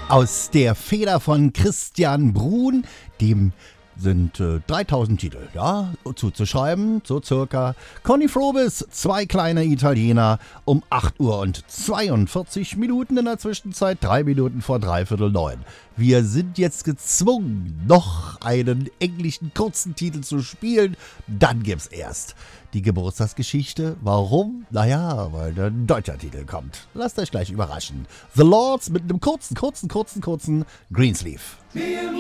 Aus der Feder von Christian Bruhn, dem sind 3000 Titel, ja, zuzuschreiben, so circa. Conny Frobis, zwei kleine Italiener, um 8 Uhr und 42 Minuten in der Zwischenzeit, 3 Minuten vor 8:45. Wir sind jetzt gezwungen, noch einen englischen kurzen Titel zu spielen, dann gibt's erst die Geburtstagsgeschichte. Warum? Naja, weil ein deutscher Titel kommt. Lasst euch gleich überraschen. The Lords mit einem kurzen Greensleeve.